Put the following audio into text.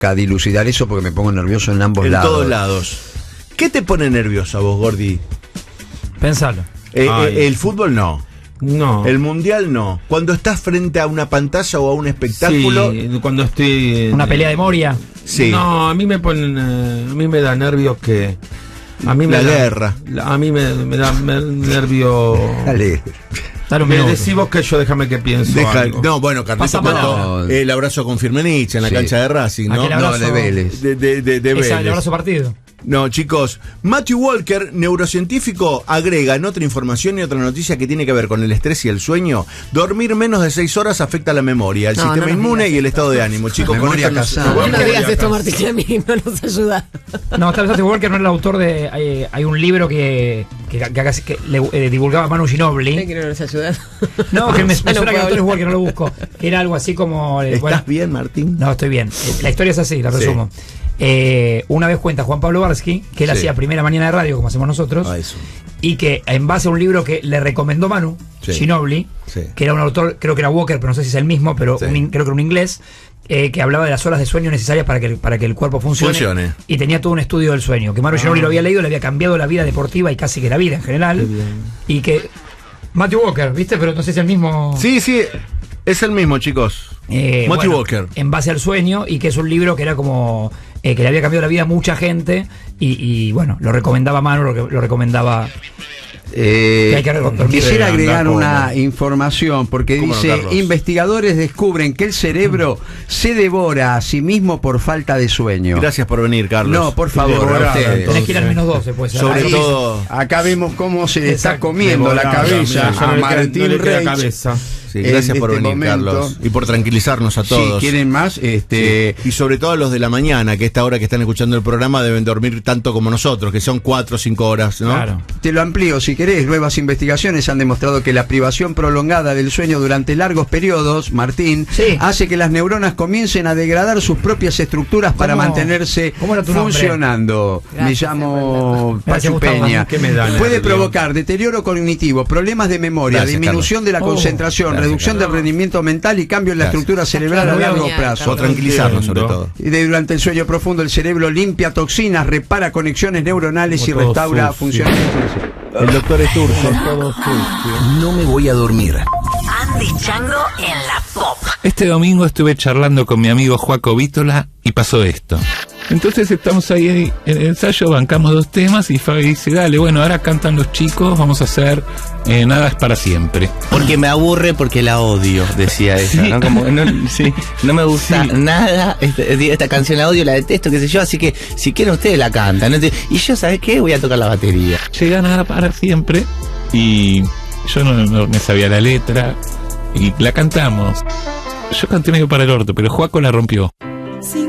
dilucidar eso porque me pongo nervioso en ambos lados. En todos lados. ¿Qué te pone nervioso a vos, Gordi? Pensalo. El fútbol no. No. El mundial no. Cuando estás frente a una pantalla o a un espectáculo. Sí, cuando estoy. Una pelea de Moria. Sí. No, a mí me ponen. A mí me da nervios que. A mí me La da, guerra. A mí me da nervio. Dale. Dale un Me minuto. decís vos que yo déjame que pienso. algo. No, bueno, Carlito Pasa mal. mandó el abrazo con Firmenich en la Sí. cancha de Racing, ¿no? Aquel abrazo. No, de Vélez. De Ese Vélez. el abrazo partido. No, chicos, Matthew Walker, neurocientífico, agrega en otra información y otra noticia que tiene que ver con el estrés y el sueño. Dormir menos de 6 horas afecta la memoria, el No, sistema no nos inmune digas y el estado de ánimo. Chicos, con Memoria esto no- casada. No nos digas Memoria esto, acá. Martín, que a mí no nos ayuda. No, tal vez Walker no era el autor de. Hay un libro que divulgaba Manu Ginobili. Que no nos ayuda. No, que me No suena que el puedo autor es hablar. Walker, no lo busco. Que era algo así como. ¿Estás bien, Martín? No, estoy bien. La historia es así, la Sí. resumo. Una vez cuenta Juan Pablo Barsky que él Sí. hacía primera mañana de radio, como hacemos nosotros, Eso. y que en base a un libro que le recomendó Manu Sí. Ginobili, Sí. que era un autor, creo que era Walker, pero no sé si es el mismo, pero Sí. creo que era un inglés, que hablaba de las horas de sueño necesarias para que el cuerpo funcione. Y tenía todo un estudio del sueño. Que Manu Ginobili lo había leído, le había cambiado la vida deportiva y casi que la vida en general. Y que. Matthew Walker, ¿viste? Pero no sé si es el mismo. Sí, es el mismo, chicos. Matthew Walker. En base al sueño, y que es un libro que era como. Que le había cambiado la vida a mucha gente. Y bueno, lo recomendaba Manu, lo recomendaba. Que hay que dormir. Quisiera Anda, agregar ¿cómo? una información porque ¿Cómo no, dice, Carlos? investigadores descubren que el cerebro se devora a sí mismo por falta de sueño. Gracias por venir, Carlos. No, por favor, a Devorada, ustedes. Tenés que ir al menos 12, pues. Sobre Ahí. todo. Acá vemos cómo se le está Exacto. comiendo la cabeza Ya a no le queda- Martín no le queda Reich. cabeza. Sí, en gracias por este venir, momento. Carlos. Y por tranquilizarnos a Si todos. quieren más, Y sobre todo a los de la mañana, que a esta hora que están escuchando el programa deben dormir tanto como nosotros, que son 4 o 5 horas, ¿no? Claro. te lo amplío si querés. Nuevas investigaciones han demostrado que la privación prolongada del sueño durante largos periodos, Martín, Sí. hace que las neuronas comiencen a degradar sus propias estructuras para ¿Cómo? mantenerse ¿Cómo era tu nombre? funcionando. Me Gracias, llamo Gracias, Pachu Gustavo. Peña. ¿Qué me da Puede nervio? provocar deterioro cognitivo, problemas de memoria, Gracias, disminución de la Carlos. concentración, Gracias, reducción Carlos. del rendimiento mental y cambio en la Gracias. estructura cerebral a Claro, largo genial, plazo. Por tranquilizarnos, sobre Entiendo. todo. Y durante el sueño profundo el cerebro limpia toxinas, repara conexiones neuronales y Como todo restaura sucio. funcionamiento. El doctor Esturce. No me voy a dormir. Andy Chango en la pop. Este domingo estuve charlando con mi amigo Joaco Vítola y pasó esto. Entonces estamos ahí en el ensayo, bancamos 2 temas y Fabi dice, dale, bueno, ahora cantan los chicos, vamos a hacer Nada es para siempre. Porque me aburre, porque la odio, decía ella, ¿no? Como no, sí, no me gusta nada, esta canción la odio, la detesto, qué sé yo, así que si quieren ustedes la cantan, ¿no? Y yo, ¿sabes qué? Voy a tocar la batería. Llega Nada para siempre y yo no me sabía la letra y la cantamos. Yo canté medio para el orto, pero Joaco la rompió.